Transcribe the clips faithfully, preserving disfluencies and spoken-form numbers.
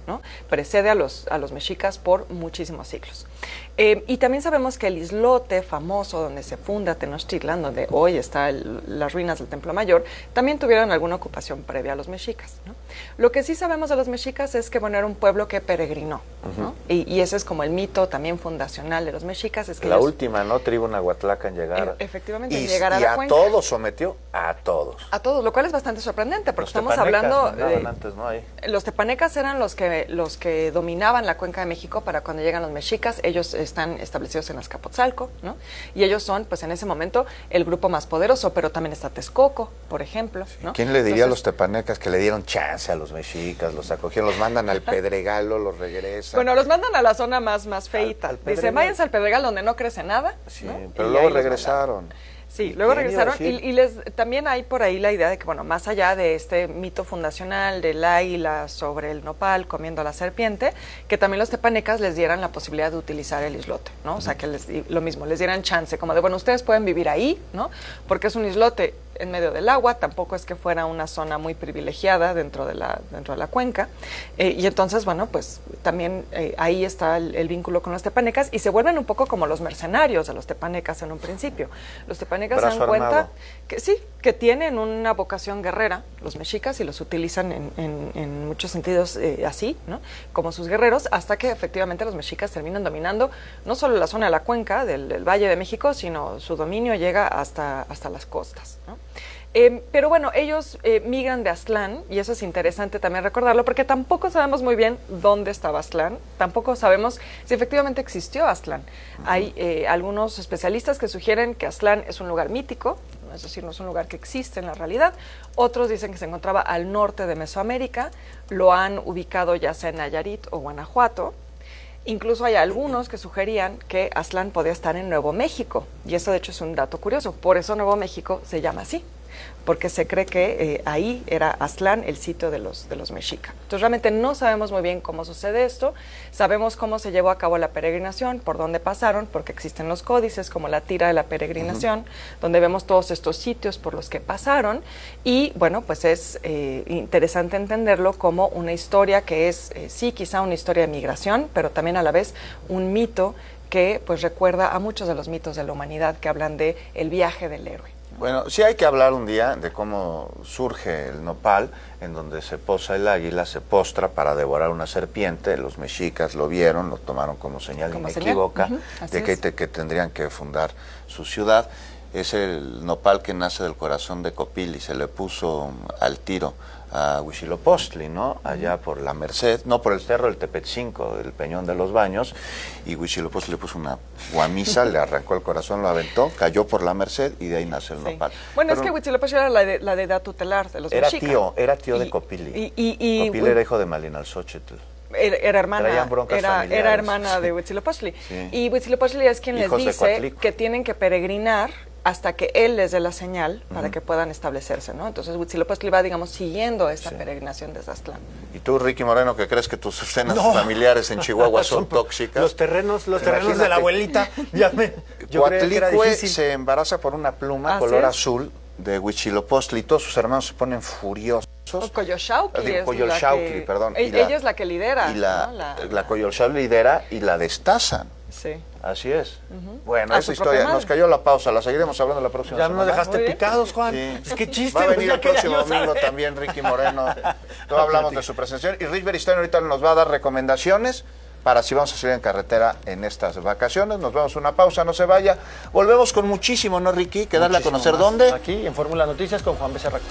¿no? Precede a los, a los mexicas por muchísimos siglos. Eh, y también sabemos que el islote famoso donde se funda Tenochtitlan, donde hoy están las ruinas del Templo Mayor, también tuvieron alguna ocupación previa a los mexicas, ¿no? Lo que sí sabemos de los mexicas es que, bueno, era un pueblo que peregrinó, ¿no? Uh-huh. y, y ese es como el mito también fundacional de los mexicas. Es que la ellos, última, ¿no? Tribu Nahuatlaca en llegar. E- efectivamente, y, en llegar a y la a cuenca. todos sometió, a todos. A todos, lo cual es bastante sorprendente, porque los estamos hablando... Eh, antes, ¿no? Ahí. Los tepanecas eran los que, los que dominaban la cuenca de México para cuando llegan los mexicas. Ellos están establecidos en Azcapotzalco, ¿no? Y ellos son, pues en ese momento, el grupo más poderoso, pero también está Texcoco, por ejemplo, ¿no? ¿Quién le diría Entonces, a los tepanecas que le dieron chance a los mexicas, los acogieron, los mandan al Pedregalo, los regresan? Bueno, los mandan a la zona más, más feita. Al, al Dice, váyanse al Pedregal donde no crece nada. Sí, ¿no? pero y luego regresaron. Sí, luego regresaron y, y les también hay por ahí la idea de que, bueno, más allá de este mito fundacional del águila sobre el nopal comiendo a la serpiente, que también los tepanecas les dieran la posibilidad de utilizar el islote, ¿no? O sea, que les, lo mismo, les dieran chance, como de, bueno, ustedes pueden vivir ahí, ¿no? Porque es un islote en medio del agua, tampoco es que fuera una zona muy privilegiada dentro de la, dentro de la cuenca, eh, y entonces, bueno, pues también eh, ahí está el, el vínculo con los tepanecas, y se vuelven un poco como los mercenarios de los tepanecas en un principio. Los tepanecas se dan cuenta que sí, que tienen una vocación guerrera, los mexicas, y los utilizan en, en, en muchos sentidos eh, así, ¿no? Como sus guerreros, hasta que efectivamente los mexicas terminan dominando no solo la zona de la cuenca del, del Valle de México, sino su dominio llega hasta, hasta las costas, ¿no? Eh, pero bueno, ellos eh, migran de Aztlán, y eso es interesante también recordarlo, porque tampoco sabemos muy bien dónde estaba Aztlán, tampoco sabemos si efectivamente existió Aztlán. Uh-huh. Hay eh, algunos especialistas que sugieren que Aztlán es un lugar mítico, es decir, no es un lugar que existe en la realidad. Otros dicen que se encontraba al norte de Mesoamérica, lo han ubicado ya sea en Nayarit o Guanajuato. Incluso hay algunos que sugerían que Aztlán podía estar en Nuevo México, y eso de hecho es un dato curioso, por eso Nuevo México se llama así, porque se cree que eh, ahí era Aztlán el sitio de los, de los mexicas. Entonces realmente no sabemos muy bien cómo sucede esto, sabemos cómo se llevó a cabo la peregrinación, por dónde pasaron, porque existen los códices como la tira de la peregrinación, uh-huh. donde vemos todos estos sitios por los que pasaron, y bueno, pues es eh, interesante entenderlo como una historia que es, eh, sí, quizá una historia de migración, pero también a la vez un mito que pues recuerda a muchos de los mitos de la humanidad que hablan de el viaje del héroe. Bueno, sí hay que hablar un día de cómo surge el nopal, en donde se posa el águila, se postra para devorar una serpiente. Los mexicas lo vieron, lo tomaron como señal como inequívoca uh-huh, de que, te, que tendrían que fundar su ciudad. Es el nopal que nace del corazón de Copil y se le puso al tiro a Huitzilopochtli, ¿no? Allá por la Merced, no por el cerro del Tepetzinco, el Peñón de los Baños, y Huitzilopochtli le puso una guamisa, le arrancó el corazón, lo aventó, cayó por la Merced y de ahí nace el sí. nopal. Bueno, Pero, es que Huitzilopochtli era la de, la de edad tutelar de los era mexicas. Tío, era tío de y, Copili. Y, y, y, Copili era hijo de Malinalxóchitl. Era, era hermana, era, era hermana sí. de Huitzilopochtli. Sí. Y Huitzilopochtli es quien Hijos les dice que tienen que peregrinar hasta que él les dé la señal para uh-huh. que puedan establecerse, ¿no? Entonces Huitzilopochtli va, digamos, siguiendo esta sí. peregrinación desde Aztlán. ¿Y tú, Ricky Moreno, que crees que tus escenas no. familiares en Chihuahua son tóxicas? Los terrenos, los terrenos Imagínate. de la abuelita. Ya me, yo Coatlicue se embaraza por una pluma ¿Ah, color sí? azul de Huitzilopochtli y todos sus hermanos se ponen furiosos. Coyolxauhqui es Coyolxauhqui, la que... perdón. Ella, la, ella es la que lidera. Y la, ¿no? la, la Coyolxauhqui lidera y la destazan. Sí. Así es. Uh-huh. Bueno, esa historia, nos cayó la pausa, la seguiremos hablando la próxima ya semana. Ya nos dejaste picados, Juan. Sí. Es que chiste. Va a venir el próximo domingo saber. también Ricky Moreno. No hablamos de su presentación. Y Rich Beristain ahorita nos va a dar recomendaciones para si vamos a salir en carretera en estas vacaciones. Nos vamos a una pausa, no se vaya. Volvemos con muchísimo, ¿no, Ricky? Que darle a conocer más. dónde. Aquí en Fórmula Noticias con Juan Becerra.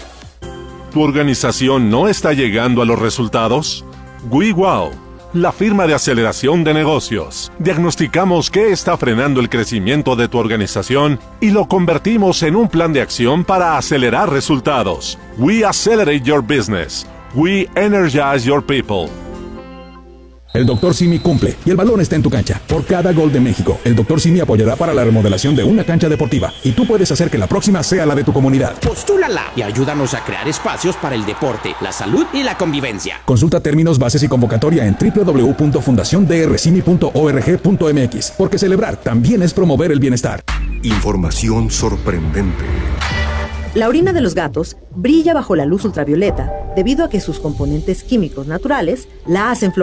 ¿Tu organización no está llegando a los resultados? WeWow, la firma de aceleración de negocios. Diagnosticamos qué está frenando el crecimiento de tu organización y lo convertimos en un plan de acción para acelerar resultados. We accelerate your business. We energize your people. El doctor Simi cumple y el balón está en tu cancha. Por cada gol de México, el doctor Simi apoyará para la remodelación de una cancha deportiva y tú puedes hacer que la próxima sea la de tu comunidad. Postúlala y ayúdanos a crear espacios para el deporte, la salud y la convivencia. Consulta términos, bases y convocatoria en doble u doble u doble u punto fundación d r simi punto org punto m x, porque celebrar también es promover el bienestar. Información sorprendente. La orina de los gatos brilla bajo la luz ultravioleta debido a que sus componentes químicos naturales la hacen florecer.